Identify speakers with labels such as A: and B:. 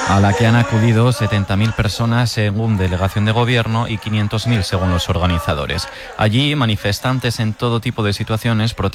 A: a la que han acudido 70.000 personas según delegación de gobierno y 500.000 según los organizadores. Allí, manifestantes en todo tipo de situaciones